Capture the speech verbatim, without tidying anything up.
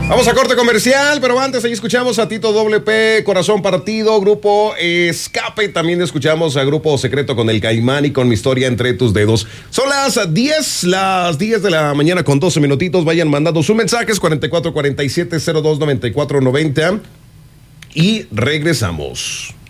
Vamos a corte comercial, pero antes ahí escuchamos a Tito Doble P, Corazón Partido, Grupo Escape. También escuchamos a Grupo Secreto con El Caimán y con Mi Historia Entre Tus Dedos. Son las diez, las diez de la mañana con doce minutitos. Vayan mandando sus mensajes, cuarenta y cuatro cuarenta y siete cero dos noventa y cuatro noventa. Y regresamos.